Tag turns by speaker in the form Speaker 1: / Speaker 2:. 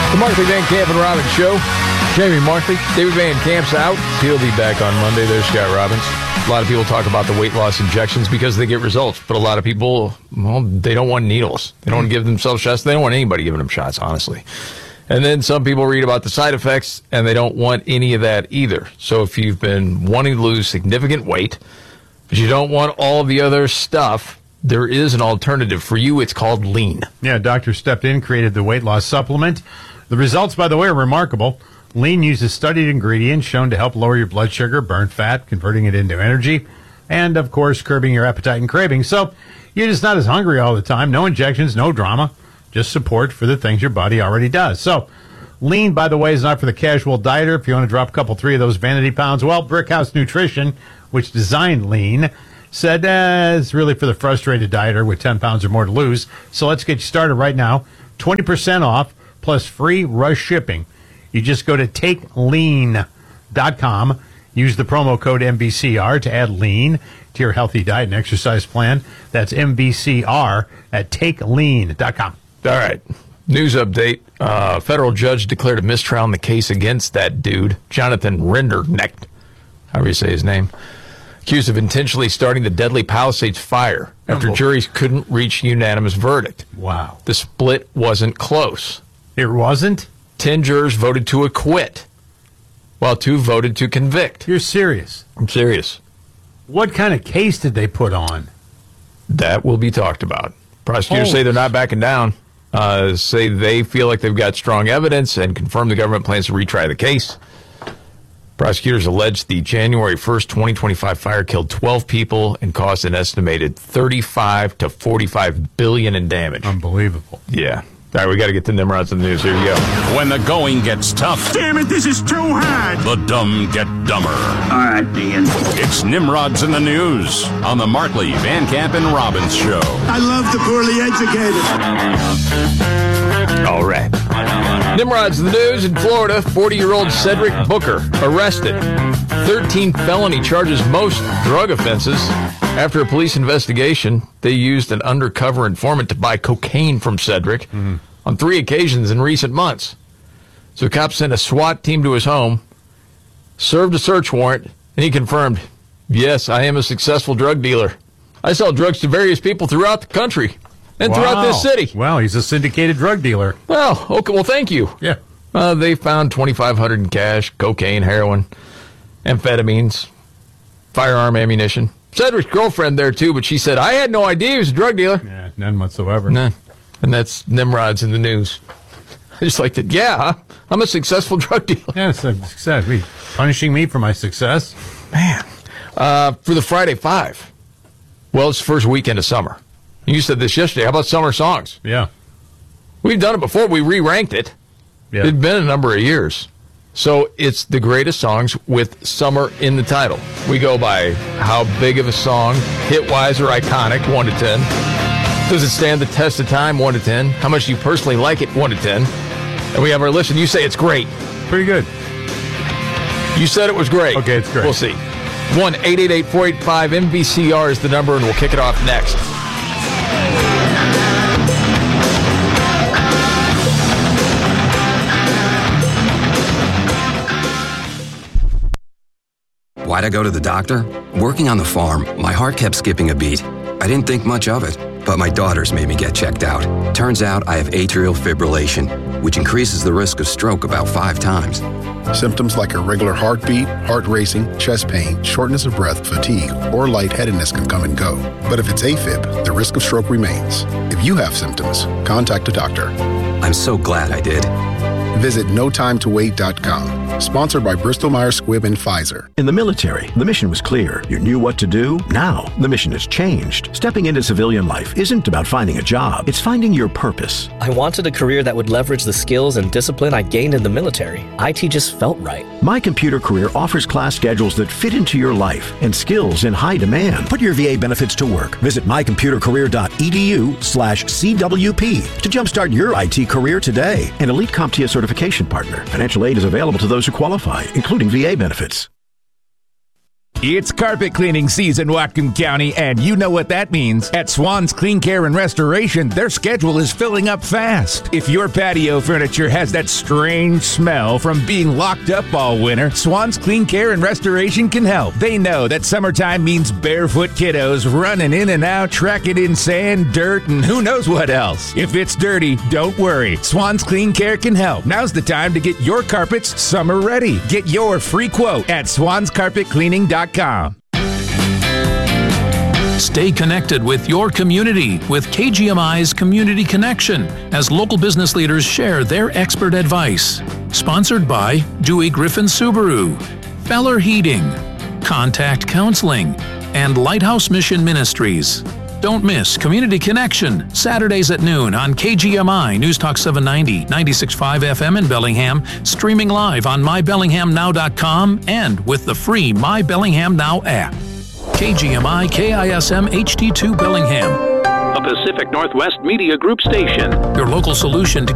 Speaker 1: The Markley, Van Camp, and Robbins Show. Jamie Markley, David Van Camp's out. He'll be back on Monday. There's Scott Robbins. A lot of people talk about the weight loss injections because they get results, but a lot of people, well, they don't want needles. They don't want to give themselves shots. They don't want anybody giving them shots, honestly. And then some people read about the side effects, and they don't want any of that either. So if you've been wanting to lose significant weight, but you don't want all of the other stuff, there is an alternative for you. It's called Lean.
Speaker 2: Yeah, doctor stepped in, created the weight loss supplement. The results, by the way, are remarkable. Lean uses studied ingredients shown to help lower your blood sugar, burn fat, converting it into energy, and, of course, curbing your appetite and cravings. So you're just not as hungry all the time. No injections, no drama, just support for the things your body already does. So Lean, by the way, is not for the casual dieter. If you want to drop a couple, 3 of those vanity pounds, well, Brickhouse Nutrition, which designed Lean, said it's really for the frustrated dieter with 10 pounds or more to lose. So let's get you started right now. 20% off plus free rush shipping. You just go to takelean.com. Use the promo code MBCR to add lean to your healthy diet and exercise plan. That's MBCR at takelean.com.
Speaker 1: All right. News update. Federal judge declared a mistrial in the case against that dude, Jonathan Rendernecht, however you say his name, accused of intentionally starting the deadly Palisades fire after juries couldn't reach a unanimous verdict.
Speaker 2: Wow.
Speaker 1: The split wasn't close.
Speaker 2: It wasn't?
Speaker 1: 10 jurors voted to acquit, while 2 voted to convict.
Speaker 2: You're serious?
Speaker 1: I'm serious.
Speaker 2: What kind of case did they put on?
Speaker 1: That will be talked about. Prosecutors say they're not backing down. Say they feel like they've got strong evidence and confirm the government plans to retry the case. Prosecutors allege the January 1st, 2025 fire killed 12 people and caused an estimated $35 to $45 billion in damage.
Speaker 2: Unbelievable.
Speaker 1: Yeah. All right, we got to get to Nimrods in the news. Here you go.
Speaker 3: When the going gets tough.
Speaker 4: Damn it, this is too hard.
Speaker 3: The dumb get dumber.
Speaker 4: All right, Dean.
Speaker 3: It's Nimrods in the news on the Markley, Van Camp, and Robbins Show.
Speaker 4: I love the poorly educated.
Speaker 1: All right. Nimrods in the news in Florida. 40-year-old Cedric Booker arrested. 13 felony charges, most drug offenses. After a police investigation, they used an undercover informant to buy cocaine from Cedric on 3 occasions in recent months. So cops sent a SWAT team to his home, served a search warrant, and he confirmed, yes, I am a successful drug dealer. I sell drugs to various people throughout the country and throughout this city.
Speaker 2: Well, he's a syndicated drug dealer.
Speaker 1: Well, okay, well, thank you.
Speaker 2: Yeah.
Speaker 1: They found $2,500 in cash, cocaine, heroin, amphetamines, firearm ammunition. Cedric's girlfriend there, too, but she said, I had no idea he was a drug dealer.
Speaker 2: Yeah, none whatsoever.
Speaker 1: Nah. And that's Nimrods in the news. I just like that, yeah, I'm a successful drug dealer.
Speaker 2: Yeah, it's a success. Punishing me for my success.
Speaker 1: Man. For the Friday 5, well, it's the first weekend of summer. You said this yesterday. How about summer songs?
Speaker 2: Yeah.
Speaker 1: We've done it before. We re-ranked it.
Speaker 2: Yeah.
Speaker 1: It's been a number of years. So it's the greatest songs with summer in the title. We go by how big of a song, hit-wise or iconic, 1 to 10. Does it stand the test of time, 1 to 10? How much do you personally like it, 1 to 10? And we have our list, and you say it's great.
Speaker 2: Pretty good.
Speaker 1: You said it was great.
Speaker 2: Okay, it's great.
Speaker 1: We'll see. 1-888-485-MVCR is the number, and we'll kick it off next.
Speaker 5: Why'd I go to the doctor? Working on the farm, my heart kept skipping a beat. I didn't think much of it, but my daughters made me get checked out. Turns out I have atrial fibrillation, which increases the risk of stroke about 5 times.
Speaker 6: Symptoms like irregular heartbeat, heart racing, chest pain, shortness of breath, fatigue, or lightheadedness can come and go. But if it's AFib, the risk of stroke remains. If you have symptoms, contact a doctor.
Speaker 5: I'm so glad I did.
Speaker 6: Visit notimetowait.com. Sponsored by Bristol-Myers Squibb and Pfizer.
Speaker 7: In the military, the mission was clear. You knew what to do. Now, the mission has changed. Stepping into civilian life isn't about finding a job. It's finding your purpose.
Speaker 8: I wanted a career that would leverage the skills and discipline I gained in the military. IT just felt right.
Speaker 7: My Computer Career offers class schedules that fit into your life and skills in high demand. Put your VA benefits to work. Visit mycomputercareer.edu/CWP to jumpstart your IT career today. An elite CompTIA certification partner. Financial aid is available to those who qualify, including VA benefits.
Speaker 9: It's carpet cleaning season, Whatcom County, and you know what that means. At Swan's Clean Care and Restoration, their schedule is filling up fast. If your patio furniture has that strange smell from being locked up all winter, Swan's Clean Care and Restoration can help. They know that summertime means barefoot kiddos running in and out, tracking in sand, dirt, and who knows what else. If it's dirty, don't worry. Swan's Clean Care can help. Now's the time to get your carpets summer ready. Get your free quote at swanscarpetcleaning.com.
Speaker 10: Stay connected with your community with KGMI's Community Connection as local business leaders share their expert advice. Sponsored by Dewey Griffin Subaru, Feller Heating, Contact Counseling, and Lighthouse Mission Ministries. Don't miss Community Connection, Saturdays at noon on KGMI News Talk 790, 96.5 FM in Bellingham, streaming live on mybellinghamnow.com and with the free My Bellingham Now app. KGMI KISM HD2 Bellingham, a Pacific Northwest Media Group station, your local solution to